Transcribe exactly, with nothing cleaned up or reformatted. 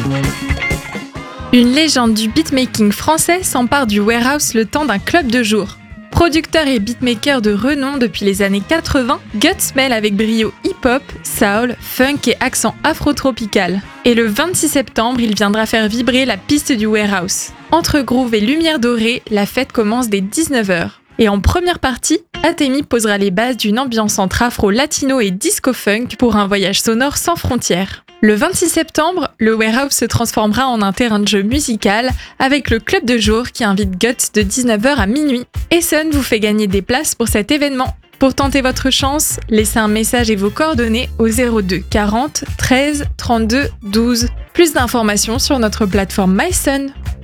Une légende du beatmaking français s'empare du warehouse le temps d'un club de jour. Producteur et beatmaker de renom depuis les années quatre-vingts, Guts mêle avec brio hip-hop, soul, funk et accent afro-tropical. Et le vingt-six septembre, il viendra faire vibrer la piste du warehouse. Entre groove et lumière dorée, la fête commence dès dix-neuf heures. Et en première partie, Atemi posera les bases d'une ambiance entre afro-latino et disco-funk pour un voyage sonore sans frontières. Le vingt-six septembre, le warehouse se transformera en un terrain de jeu musical avec le club de jour qui invite Guts de dix-neuf heures à minuit. Et Sun vous fait gagner des places pour cet événement. Pour tenter votre chance, laissez un message et vos coordonnées au zéro deux quarante treize trente-deux douze. Plus d'informations sur notre plateforme MySun.